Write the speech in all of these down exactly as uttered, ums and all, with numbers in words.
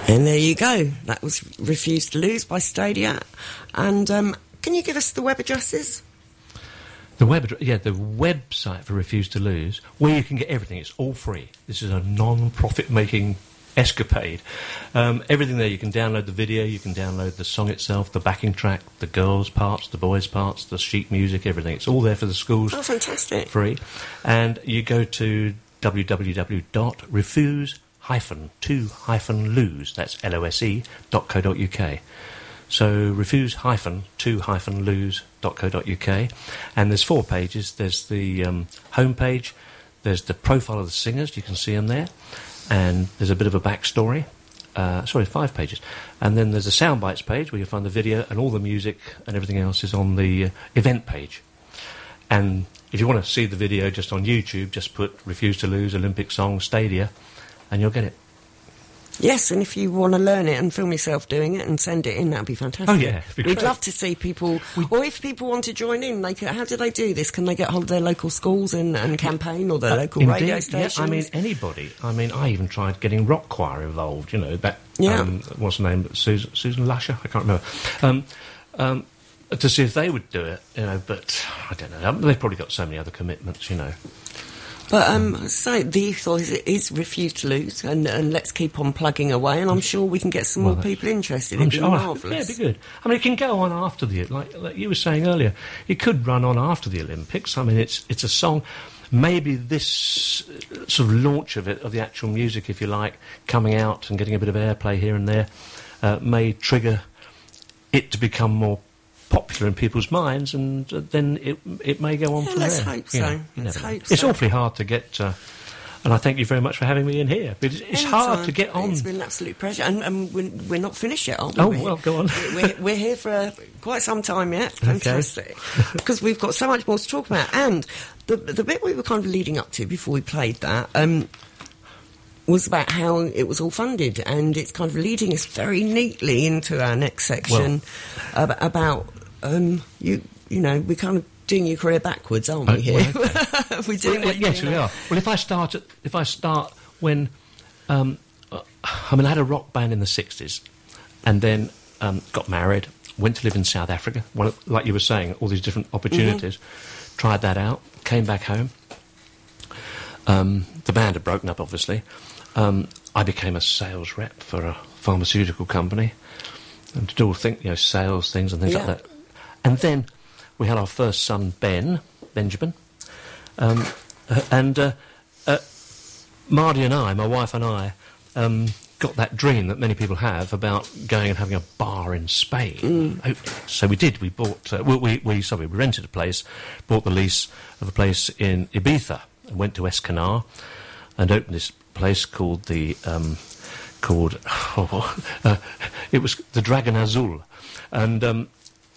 And there you go. That was Refuse to Lose by Stadia. And um, can you give us the web addresses? The web, address, yeah, the website for Refuse to Lose, where you can get everything. It's all free. This is a non-profit making escapade. Um, everything there, you can download the video, you can download the song itself, the backing track, the girls' parts, the boys' parts, the sheet music, everything. It's all there for the schools. Oh, fantastic. Free. And you go to w w w dot refuse dash to dash lose, that's L O S E, dot co dot U K. So refuse dash to dash lose dot co dot U K. And there's four pages. There's the um, home page, there's the profile of the singers, you can see them there, and there's a bit of a backstory. Uh, sorry, five pages. And then there's a Soundbites page where you find the video, and all the music and everything else is on the uh, event page. And if you want to see the video just on YouTube, just put Refuse to Lose Olympic Song Stadia, and you'll get it. Yes, and if you want to learn it and film yourself doing it and send it in, that'd be fantastic. Oh, yeah. Be We'd great. love to see people, we, or if people want to join in, they can, how do they do this? Can they get hold of their local schools and, and campaign, or their uh, local indeed, radio stations? Yeah, I mean, anybody. I mean, I even tried getting Rock Choir involved, you know, that, yeah. um, what's her name, Susan, Susan Lusher? I can't remember. Um, um, to see if they would do it, you know, but I don't know. They've probably got so many other commitments, you know. But, um, so the ethos is, is Refuse to Lose, and, and let's keep on plugging away, and I'm sure we can get some well, more people interested. I'm It'd be sure, marvellous. Yeah, it'd be good. I mean, it can go on after the, like, like you were saying earlier, it could run on after the Olympics. I mean, it's it's a song, maybe this sort of launch of it, of the actual music, if you like, coming out and getting a bit of airplay here and there, uh, may trigger it to become more popular in people's minds, and uh, then it it may go on yeah, from let's there. Hope so. You know, let's never hope know. It's so. awfully hard to get, uh, and I thank you very much for having me in here. But it's, it's hard to get on. It's been an absolute pleasure, and, and we're, we're not finished yet, aren't we? Oh, we're, well, go on. We're, we're here for uh, quite some time yet. Fantastic. Because we've got so much more to talk about. And the the bit we were kind of leading up to before we played that um, was about how it was all funded, and it's kind of leading us very neatly into our next section well, about... about Um, you you know, we're kind of doing your career backwards, aren't we? Uh, Here, well, okay. we're doing well, it, yes, you know. we are. Well, if I start, at, if I start when, um, uh, I mean, I had a rock band in the sixties, and then um, got married, went to live in South Africa. One, like you were saying, all these different opportunities. Mm-hmm. Tried that out. Came back home. Um, the band had broken up, obviously. Um, I became a sales rep for a pharmaceutical company, and to do all think, you know, sales things and things yeah. like that. And then we had our first son, Ben, Benjamin, um, uh, and uh, uh, Mardy and I, my wife and I, um, got that dream that many people have about going and having a bar in Spain. Mm. So we did. We bought, uh, we, we sorry, we rented a place, bought the lease of a place in Ibiza, and went to Escanar, and opened this place called the um, called oh, uh, it was the Dragon Azul, and. Um,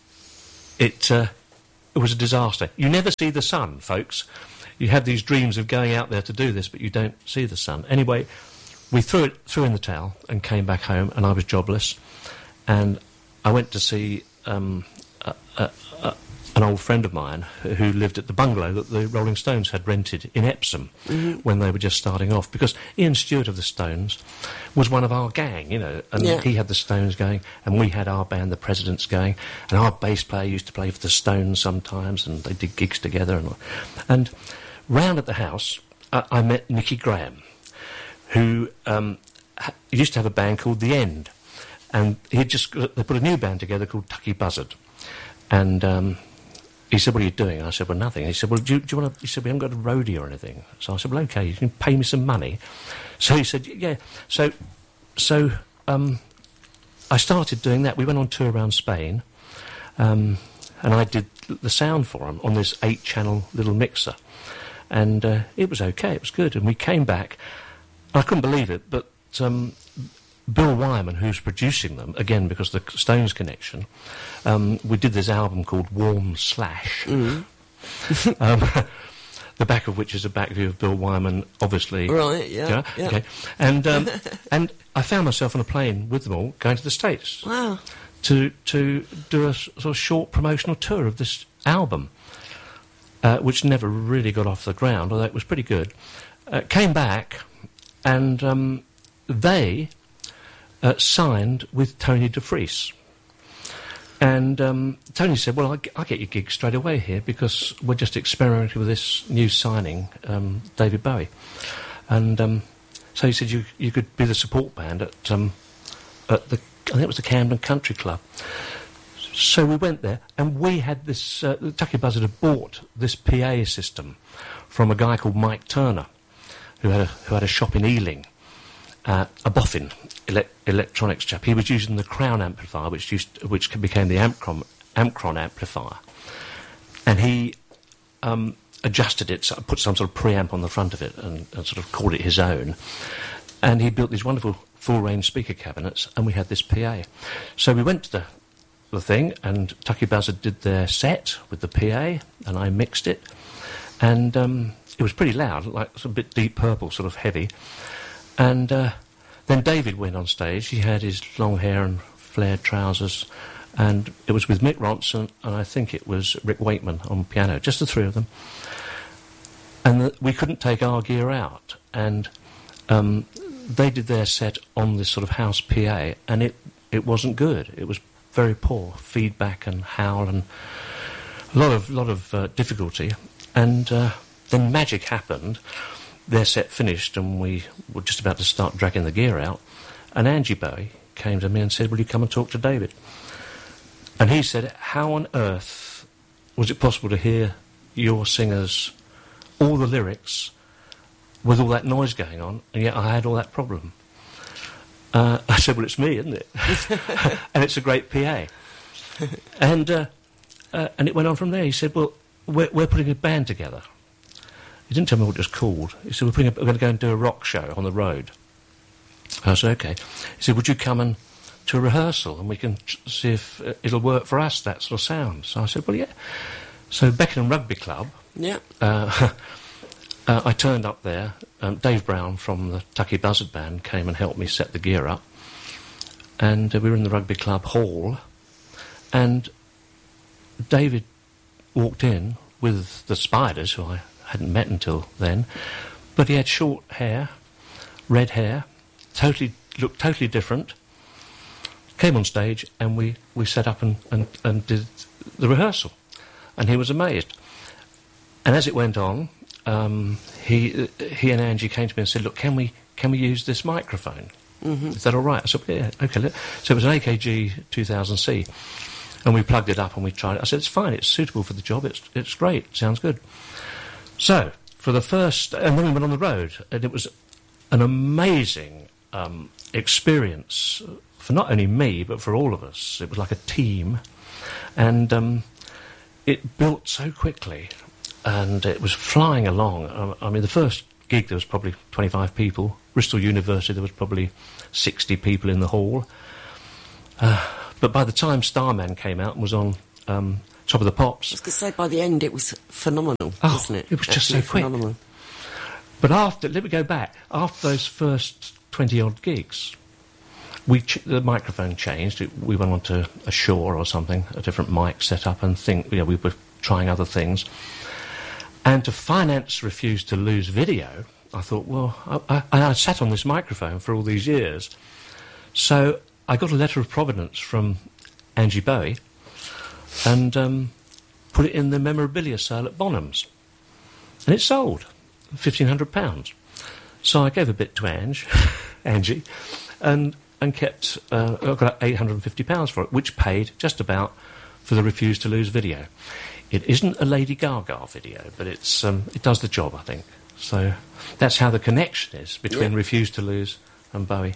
It, uh, it was a disaster. You never see the sun, folks. You have these dreams of going out there to do this, but you don't see the sun. Anyway, we threw it threw in the towel and came back home, and I was jobless. And I went to see um, a, a, a, an old friend of mine who lived at the bungalow that the Rolling Stones had rented in Epsom mm-hmm. when they were just starting off. Because Ian Stewart of the Stones was one of our gang, you know, and yeah. he had the Stones going, and we had our band, the Presidents, going, and our bass player used to play for the Stones sometimes, and they did gigs together. And, and round at the house, uh, I met Nicky Graham, who um, ha- used to have a band called The End, and he just they put a new band together called Tucky Buzzard, and um, he said, "What are you doing?" And I said, "Well, nothing." He said, "Well, do you, do you want to?" He said, "We haven't got a roadie or anything." So I said, "Well, okay, you can pay me some money." So he said, "Yeah." So, so um, I started doing that. We went on tour around Spain, um, and I did the sound for him on this eight-channel little mixer, and uh, it was okay. It was good, and we came back. I couldn't believe it, but um, Bill Wyman, who's producing them, again, because of the Stones connection, um, we did this album called Warm Slash, mm. um, the back of which is a back view of Bill Wyman, obviously. Right, yeah. You know, yeah. Okay. And, um, and I found myself on a plane with them all, going to the States. Wow. To, to do a sort of short promotional tour of this album, uh, which never really got off the ground, although it was pretty good. Uh, came back... And um, they uh, signed with Tony DeFries. And um, Tony said, well, I'll, I'll get your gig straight away here because we're just experimenting with this new signing, um, David Bowie. And um, so he said you you could be the support band at, um, at the, I think it was the Camden Country Club. So we went there, and we had this, uh, Tucky Buzzard had bought this P A system from a guy called Mike Turner, who had a, who had a shop in Ealing, uh, a boffin ele- electronics chap. He was using the Crown amplifier, which used, which became the Ampcron, Ampcron amplifier, and he um, adjusted it, so put some sort of preamp on the front of it, and, and sort of called it his own. And he built these wonderful full-range speaker cabinets, and we had this P A. So we went to the, the thing, and Tucky Buzzard did their set with the P A, and I mixed it, and um, it was pretty loud, like a bit Deep Purple, sort of heavy. And uh, then David went on stage. He had his long hair and flared trousers, and it was with Mick Ronson, and I think it was Rick Wakeman on piano, just the three of them. And the, we couldn't take our gear out, and um, they did their set on this sort of house P A, and it, it wasn't good. It was very poor feedback and howl and a lot of lot of uh, difficulty. And uh, then magic happened. Their set finished, and we were just about to start dragging the gear out, and Angie Bowie came to me and said, will you come and talk to David? And he said, how on earth was it possible to hear your singers, all the lyrics, with all that noise going on, and yet I had all that problem? Uh, I said, well, it's me, isn't it? And it's a great P A. And uh, uh, and it went on from there. He said, well, we're, we're putting a band together. He didn't tell me what it was called. He said, we're, putting a, we're going to go and do a rock show on the road. I said, OK. He said, would you come and to a rehearsal, and we can ch- see if uh, it'll work for us, that sort of sound? So I said, well, yeah. So Beckenham Rugby Club, yeah. uh, uh, I turned up there. Um, Dave Brown from the Tucky Buzzard Band came and helped me set the gear up. And uh, we were in the Rugby Club hall, and David walked in with the Spiders, who I hadn't met until then, but he had short hair, red hair, totally looked totally different, came on stage, and we, we set up and, and, and did the rehearsal, and he was amazed. And as it went on, um, he he and Angie came to me and said, look, can we can we use this microphone? Mm-hmm. Is that all right? I said, yeah, OK. So it was an A K G two thousand C, and we plugged it up and we tried it. I said, it's fine, it's suitable for the job, it's it's great, it sounds good. So, for the first... And then we went on the road, and it was an amazing um, experience for not only me, but for all of us. It was like a team, and um, it built so quickly, and it was flying along. Um, I mean, the first gig, there was probably twenty-five people. Bristol University, there was probably sixty people in the hall. Uh, but by the time Starman came out and was on... Um, Top of the Pops. I was going to say, by the end, it was phenomenal, oh, wasn't it? It was just Absolutely so quick. Phenomenal. But after, let me go back, after those first twenty-odd gigs, we ch- the microphone changed. It, we went on to a Shure or something, a different mic set up, and think, you know, we were trying other things. And to finance Refuse to Lose video, I thought, well, I, I, I sat on this microphone for all these years. So I got a letter of providence from Angie Bowie, and um, put it in the memorabilia sale at Bonham's. And it sold, fifteen hundred pounds. So I gave a bit to Ange, Angie, and and kept, uh, I got eight hundred fifty pounds for it, which paid just about for the Refuse to Lose video. It isn't a Lady Gaga video, but it's um, it does the job, I think. So that's how the connection is between yeah. Refuse to Lose and Bowie.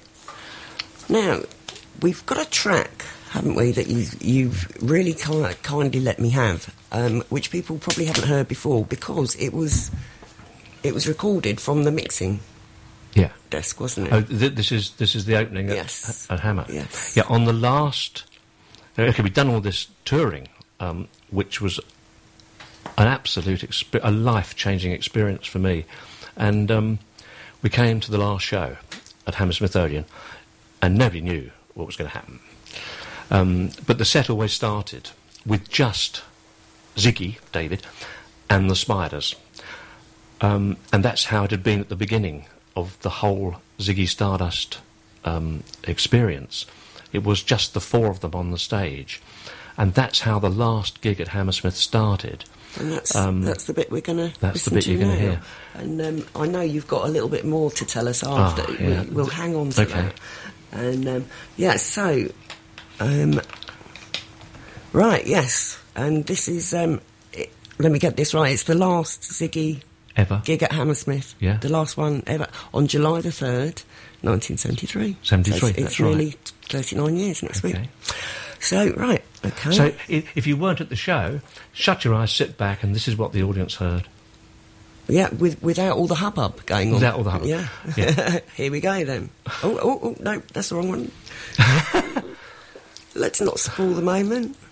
Now, we've got a track, haven't we, that you've, you've really ki- kindly let me have, um, which people probably haven't heard before, because it was it was recorded from the mixing yeah. desk, wasn't it? Oh, th- this is this is the opening at, yes. at Hammer. Yes. Yeah, on the last... Okay, we've done all this touring, um, which was an absolute, exp- a life-changing experience for me. And um, we came to the last show at Hammersmith Odeon, and nobody knew what was going to happen. Um, but the set always started with just Ziggy, David, and the Spiders. Um, and that's how it had been at the beginning of the whole Ziggy Stardust um, experience. It was just the four of them on the stage. And that's how the last gig at Hammersmith started. And that's, um, that's the bit we're going to That's the listen bit to you're going to now. hear. And um, I know you've got a little bit more to tell us after. Ah, yeah. we, we'll hang on to Okay. that. And, um, yeah, so... Um, right, yes. And this is... Um, it, let me get this right. It's the last Ziggy... Ever? Gig at Hammersmith. Yeah. The last one ever. On July the third, nineteen seventy-three. seventy-three, So it's, that's it's right. nearly thirty-nine years next Okay. week. So, right, okay. So i- if you weren't at the show, shut your eyes, sit back, and this is what the audience heard. Yeah, with, without all the hubbub going on. Without all the hubbub. Yeah. Yeah. Here we go then. Oh, oh, oh, no, that's the wrong one. Let's not spoil the moment.